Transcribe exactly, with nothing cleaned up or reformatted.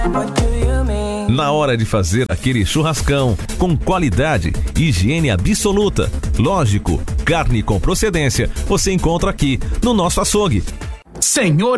Na hora de fazer aquele churrascão com qualidade e higiene absoluta, lógico, carne com procedência, você encontra aqui no nosso açougue. Senhor